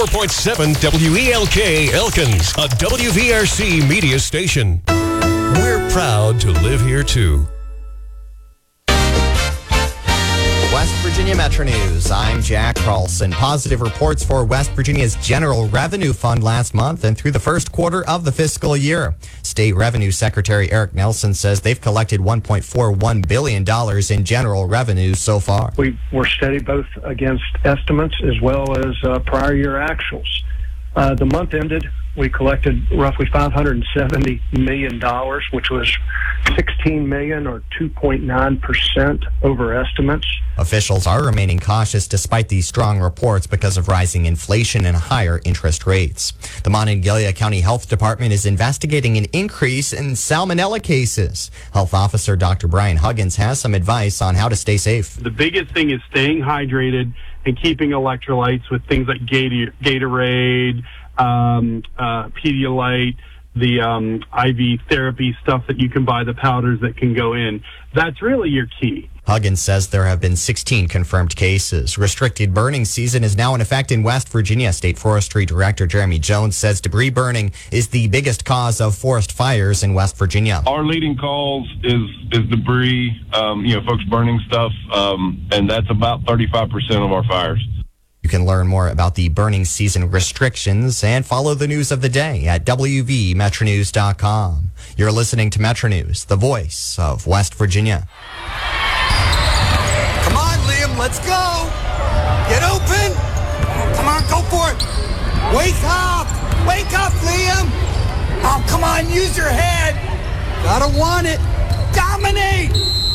4.7 WELK Elkins, a WVRC media station. We're proud to live here, too. West Virginia Metro News. I'm Jack Carlson. Positive reports for West Virginia's General Revenue Fund last month and through the first quarter of the fiscal year. State Revenue Secretary Eric Nelson says they've collected $1.41 billion in general revenue so far. We were steady both against estimates as well as prior year actuals. The month ended, we collected roughly $570 million, which was $16 million or 2.9% over estimates. Officials are remaining cautious despite these strong reports because of rising inflation and higher interest rates. The Monongalia County Health Department is investigating an increase in salmonella cases. Health Officer Dr. Brian Huggins has some advice on how to stay safe. The biggest thing is staying hydrated and keeping electrolytes with things like Gatorade, Pedialyte, the IV therapy stuff that you can buy, the powders that can go in. That's really your key. Huggins says there have been 16 confirmed cases. Restricted burning season is now in effect in West Virginia. State Forestry Director Jeremy Jones says debris burning is the biggest cause of forest fires in West Virginia. Our leading cause is debris, folks burning stuff, and that's about 35% of our fires. You can learn more about the burning season restrictions and follow the news of the day at WVMetroNews.com. You're listening to Metro News, the voice of West Virginia. Come on, Liam, let's go. Get open. Come on, go for it. Wake up, Liam. Oh, come on, use your head. Gotta want it. Dominate.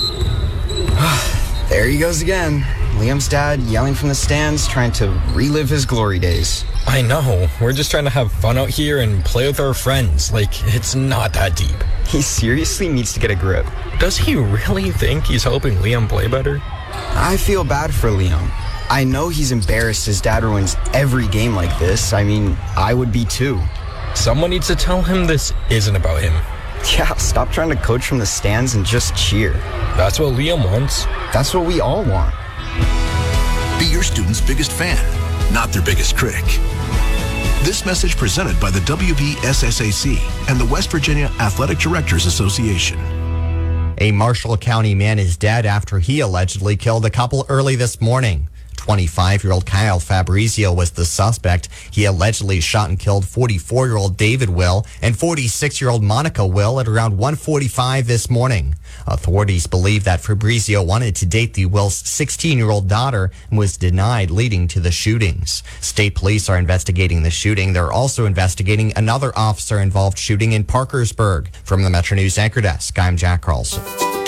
There he goes again. Liam's dad yelling from the stands, trying to relive his glory days. I know. We're just trying to have fun out here and play with our friends. It's not that deep. He seriously needs to get a grip. Does he really think he's helping Liam play better? I feel bad for Liam. I know he's embarrassed his dad ruins every game like this. I mean, I would be too. Someone needs to tell him this isn't about him. Yeah, stop trying to coach from the stands and just cheer. That's what Liam wants. That's what we all want. Be your student's biggest fan, not their biggest critic. This message presented by the WVSSAC and the West Virginia Athletic Directors Association. A Marshall County man is dead after he allegedly killed a couple early this morning. 25-year-old Kyle Fabrizio was the suspect. He allegedly shot and killed 44-year-old David Will and 46-year-old Monica Will at around 1:45 this morning. Authorities believe that Fabrizio wanted to date the Will's 16-year-old daughter and was denied, leading to the shootings. State police are investigating the shooting. They're also investigating another officer-involved shooting in Parkersburg. From the Metro News Anchor Desk, I'm Jack Carlson.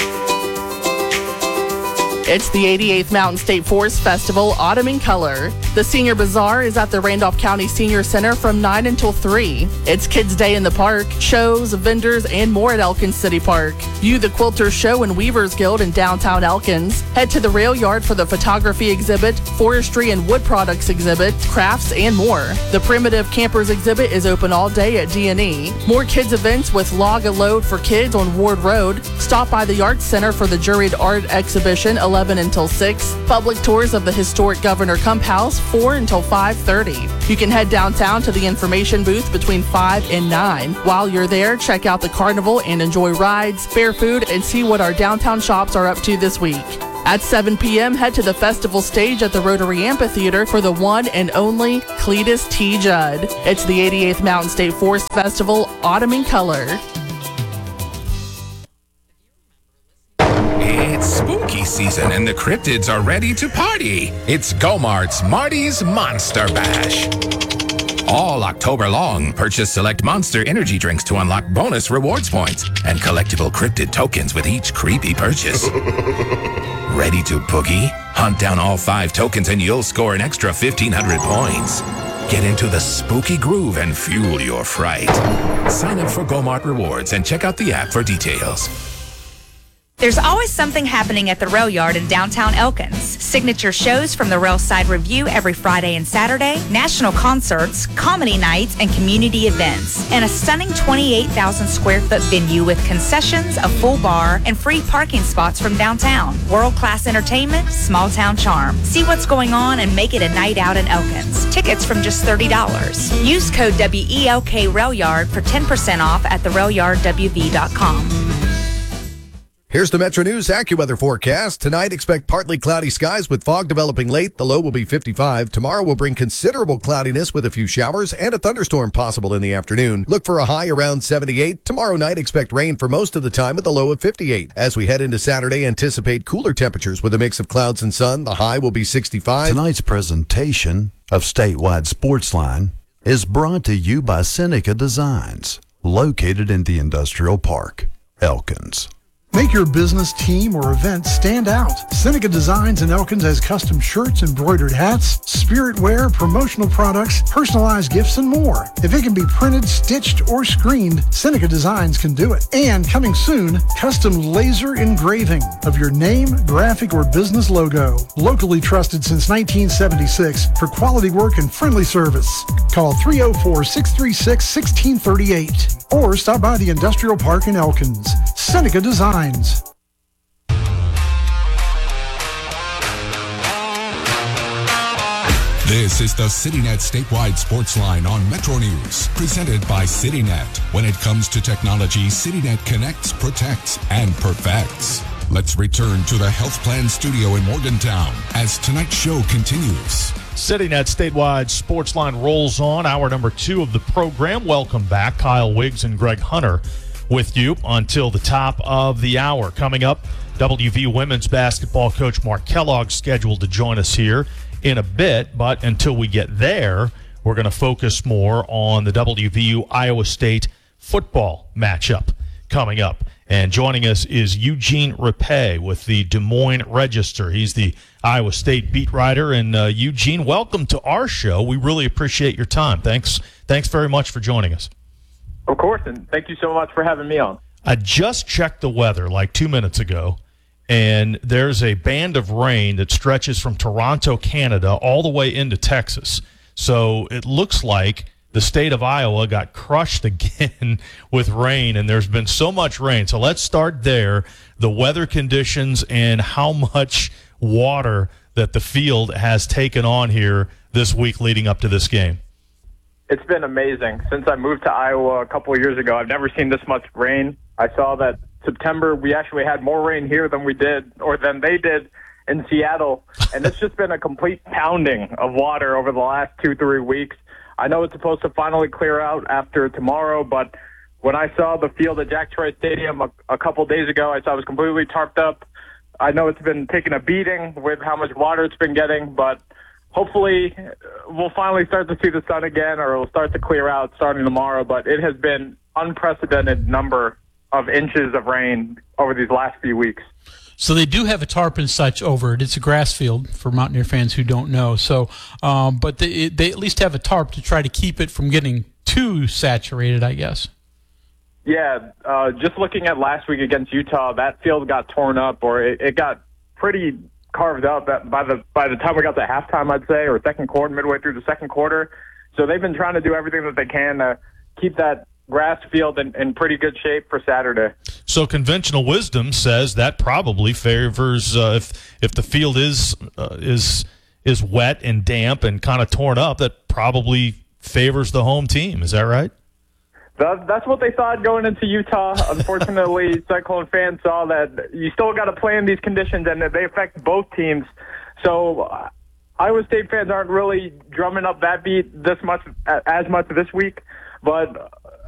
It's the 88th Mountain State Forest Festival, Autumn in Color. The Senior Bazaar is at the Randolph County Senior Center from 9 until 3. It's Kids Day in the park, shows, vendors, and more at Elkins City Park. View the Quilters Show and Weavers Guild in downtown Elkins. Head to the rail yard for the photography exhibit, forestry and wood products exhibit, crafts, and more. The Primitive Campers exhibit is open all day at D&E. More kids events with Log a Load for Kids on Ward Road. Stop by the Arts Center for the Juried Art Exhibition, 11 until 6. Public tours of the historic Governor Kump House, 4 until 5:30. You can head downtown to the information booth between 5 and 9. While you're there, check out the carnival and enjoy rides, fair food, and see what our downtown shops are up to this week. At 7 p.m., head to the festival stage at the Rotary Amphitheater for the one and only Cletus T. Judd. It's the 88th Mountain State Forest Festival, Autumn in Color. It's spooky season and the cryptids are ready to party. It's Go-Mart's Marty's Monster Bash. All October long, purchase select Monster energy drinks to unlock bonus rewards points and collectible cryptid tokens with each creepy purchase. Ready to boogie? Hunt down all 5 tokens and you'll score an extra 1,500 points. Get into the spooky groove and fuel your fright. Sign up for Go-Mart Rewards and check out the app for details. There's always something happening at the Rail Yard in downtown Elkins. Signature shows from the Rail Side Review every Friday and Saturday, national concerts, comedy nights, and community events. And a stunning 28,000 square foot venue with concessions, a full bar, and free parking spots from downtown. World-class entertainment, small town charm. See what's going on and make it a night out in Elkins. Tickets from just $30. Use code WELK Rail Yard for 10% off at therailyardwv.com. Here's the Metro News AccuWeather forecast. Tonight, expect partly cloudy skies with fog developing late. The low will be 55. Tomorrow will bring considerable cloudiness with a few showers and a thunderstorm possible in the afternoon. Look for a high around 78. Tomorrow night, expect rain for most of the time with a low of 58. As we head into Saturday, anticipate cooler temperatures with a mix of clouds and sun. The high will be 65. Tonight's presentation of Statewide Sportsline is brought to you by Seneca Designs, located in the Industrial Park, Elkins. Make your business, team, or event stand out. Seneca Designs in Elkins has custom shirts, embroidered hats, spirit wear, promotional products, personalized gifts, and more. If it can be printed, stitched, or screened, Seneca Designs can do it. And coming soon, custom laser engraving of your name, graphic, or business logo. Locally trusted since 1976 for quality work and friendly service. Call 304-636-1638 or stop by the Industrial Park in Elkins. Seneca Designs. This is the CityNet Statewide Sports Line on Metro News, presented by CityNet. When it comes to technology, CityNet connects, protects, and perfects. Let's return to the Health Plan Studio in Morgantown as tonight's show continues. CityNet Statewide Sports Line rolls on. Hour number 2 of the program. Welcome back. Kyle Wiggs and Greg Hunter with you until the top of the hour. Coming up, WV women's basketball coach Mark Kellogg scheduled to join us here in a bit, but until we get there, we're going to focus more on the WVU Iowa State football matchup coming up. And joining us is Eugene Rapay with the Des Moines Register. He's the Iowa State beat writer. And Eugene, welcome to our show. We really appreciate your time. Thanks very much for joining us. Of course, and thank you so much for having me on. I just checked the weather like 2 minutes ago, and there's a band of rain that stretches from Toronto, Canada, all the way into Texas. So it looks like the state of Iowa got crushed again with rain, and there's been so much rain. So let's start there, the weather conditions and how much water that the field has taken on here this week leading up to this game. It's been amazing. Since I moved to Iowa a couple of years ago, I've never seen this much rain. I saw that September we actually had more rain here than they did in Seattle, and it's just been a complete pounding of water over the last 2-3 weeks. I know it's supposed to finally clear out after tomorrow, but when I saw the field at Jack Troy Stadium a couple days ago, I saw it was completely tarped up. I know it's been taking a beating with how much water it's been getting, but hopefully we'll finally start to see the sun again, or it'll start to clear out starting tomorrow. But it has been unprecedented number of inches of rain over these last few weeks. So they do have a tarp and such over it. It's a grass field for Mountaineer fans who don't know. So, but they at least have a tarp to try to keep it from getting too saturated, I guess. Yeah, just looking at last week against Utah, that field got torn up, or it got pretty carved up by the time we got to halftime, I'd say, or second quarter, midway through the second quarter. So they've been trying to do everything that they can to keep that grass field in pretty good shape for Saturday. So conventional wisdom says that probably favors if the field is wet and damp and kind of torn up, that probably favors the home team. Is that right? That's what they thought going into Utah. Unfortunately, Cyclone fans saw that you still got to play in these conditions, and they affect both teams. So Iowa State fans aren't really drumming up that beat as much this week. But